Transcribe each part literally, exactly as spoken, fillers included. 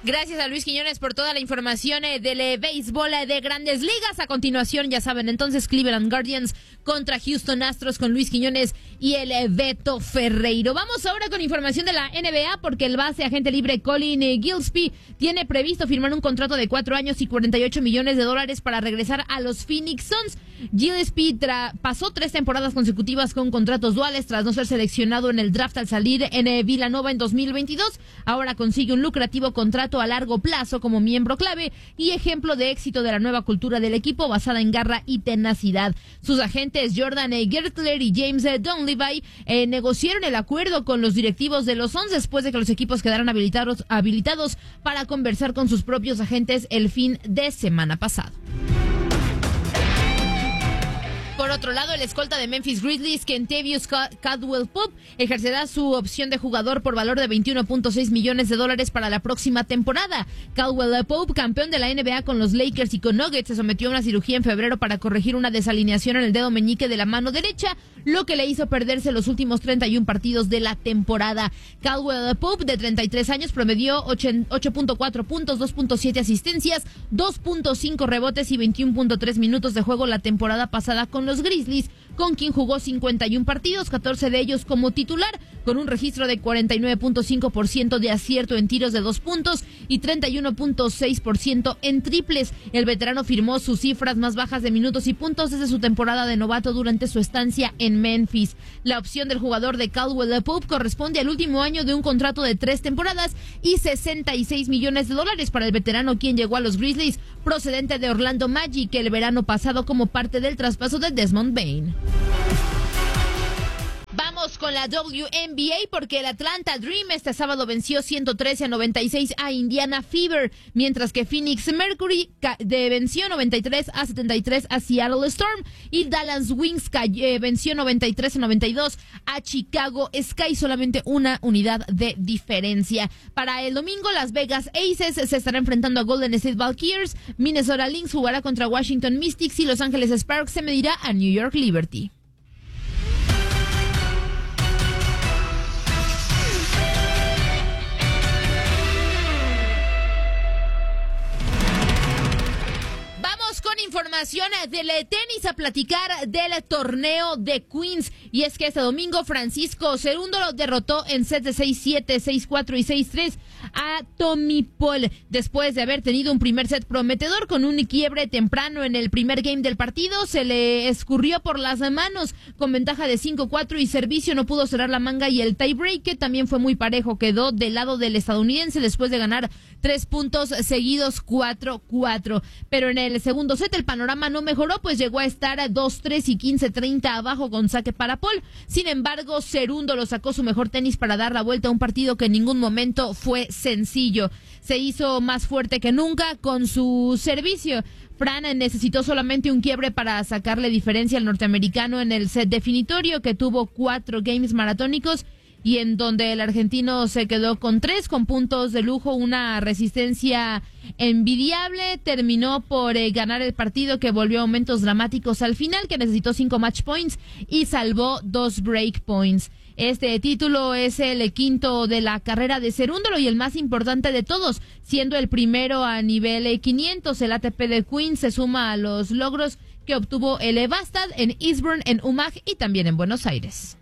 Gracias a Luis Quiñones por toda la información eh, del eh, béisbol eh, de Grandes Ligas. A continuación, ya saben, entonces Cleveland Guardians contra Houston Astros con Luis Quiñones y el eh, Beto Ferreiro. Vamos ahora con información de la N B A porque el base agente libre Colin eh, Gillespie tiene previsto firmar un contrato de cuatro años y cuarenta y ocho millones de dólares para regresar a los Phoenix Suns. Gillespie tra- pasó tres temporadas consecutivas con contratos duales tras no ser seleccionado en el draft al salir en eh, Villanova en dos mil veintidós. Ahora consigue un lucrativo contrato a largo plazo como miembro clave y ejemplo de éxito de la nueva cultura del equipo basada en garra y tenacidad. Sus agentes Jordan E. Gertler y James E. Dunleavy eh, negociaron el acuerdo con los directivos de los Suns después de que los equipos quedaran habilitados, habilitados para conversar con sus propios agentes el fin de semana pasado. Por otro lado, el escolta de Memphis Grizzlies, Kentavious Caldwell Pope, ejercerá su opción de jugador por valor de veintiuno punto seis millones de dólares para la próxima temporada. Caldwell Pope, campeón de la N B A con los Lakers y con Nuggets, se sometió a una cirugía en febrero para corregir una desalineación en el dedo meñique de la mano derecha, lo que le hizo perderse los últimos treinta y uno partidos de la temporada. Caldwell Pope, de treinta y tres años, promedió ocho punto cuatro puntos, dos punto siete asistencias, dos punto cinco rebotes y veintiuno punto tres minutos de juego la temporada pasada con los Grizzlies, con quien jugó cincuenta y uno partidos, catorce de ellos como titular, con un registro de cuarenta y nueve punto cinco por ciento de acierto en tiros de dos puntos y treinta y uno punto seis por ciento en triples. El veterano firmó sus cifras más bajas de minutos y puntos desde su temporada de novato durante su estancia en Memphis. La opción del jugador de Caldwell Pope corresponde al último año de un contrato de tres temporadas y sesenta y seis millones de dólares para el veterano, quien llegó a los Grizzlies procedente de Orlando Magic el verano pasado como parte del traspaso de Desmond Bane. Vamos con la W N B A porque el Atlanta Dream este sábado venció ciento trece a noventa y seis a Indiana Fever, mientras que Phoenix Mercury de venció noventa y tres a setenta y tres a Seattle Storm y Dallas Wings eh, venció noventa y tres a noventa y dos a Chicago Sky, solamente una unidad de diferencia. Para el domingo, Las Vegas Aces se estará enfrentando a Golden State Valkyries, Minnesota Lynx jugará contra Washington Mystics y Los Ángeles Sparks se medirá a New York Liberty. Información del tenis, a platicar del torneo de Queens, y es que este domingo Francisco Cerúndolo derrotó en sets de seis siete, seis cuatro y seis tres a Tommy Paul después de haber tenido un primer set prometedor. Con un quiebre temprano en el primer game del partido, se le escurrió por las manos con ventaja de cinco cuatro y servicio no pudo cerrar la manga, y el tiebreak, que también fue muy parejo, quedó del lado del estadounidense después de ganar tres puntos seguidos, cuatro cuatro. Pero en el segundo set el panorama no mejoró, pues llegó a estar a dos tres y quince treinta abajo con saque para Paul. Sin embargo, Cerúndolo sacó su mejor tenis para dar la vuelta a un partido que en ningún momento fue sencillo. Se hizo más fuerte que nunca con su servicio. Fran necesitó solamente un quiebre para sacarle diferencia al norteamericano en el set definitorio, que tuvo cuatro games maratónicos y en donde el argentino se quedó con tres, con puntos de lujo, una resistencia envidiable. Terminó por eh, ganar el partido, que volvió a momentos dramáticos al final, que necesitó cinco match points y salvó dos break points. Este título es el quinto de la carrera de Cerúndolo y el más importante de todos, siendo el primero a nivel quinientos. El A T P de Queens se suma a los logros que obtuvo el Evastad en Eastbourne, en U M A G y también en Buenos Aires.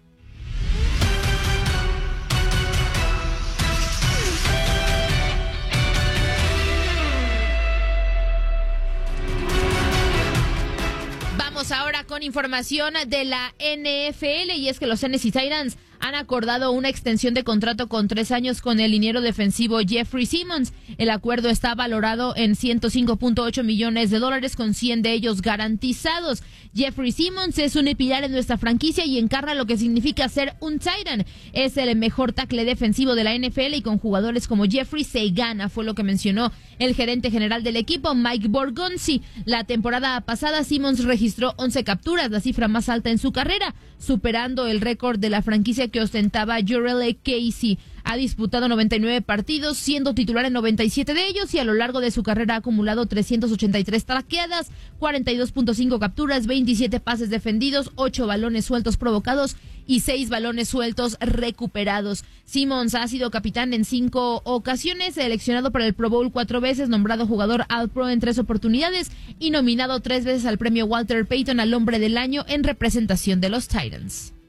Ahora con información de la N F L, y es que los Tennessee Titans han acordado una extensión de contrato con tres años con el liniero defensivo Jeffrey Simmons. El acuerdo está valorado en ciento cinco punto ocho millones de dólares, con cien de ellos garantizados. Jeffrey Simmons es un pilar en nuestra franquicia y encarna lo que significa ser un Titan. Es el mejor tackle defensivo de la N F L y con jugadores como Jeffrey se gana, fue lo que mencionó el gerente general del equipo, Mike Borgonzi. La temporada pasada Simmons registró once capturas, la cifra más alta en su carrera, superando el récord de la franquicia que ostentaba Jurrell Casey. Ha disputado noventa y nueve partidos, siendo titular en noventa y siete de ellos, y a lo largo de su carrera ha acumulado trescientas ochenta y tres tacleadas, cuarenta y dos punto cinco capturas, veintisiete pases defendidos, ocho balones sueltos provocados y seis balones sueltos recuperados. Simmons ha sido capitán en cinco ocasiones, seleccionado para el Pro Bowl cuatro veces, nombrado jugador All-Pro en tres oportunidades y nominado tres veces al premio Walter Payton al hombre del año en representación de los Titans.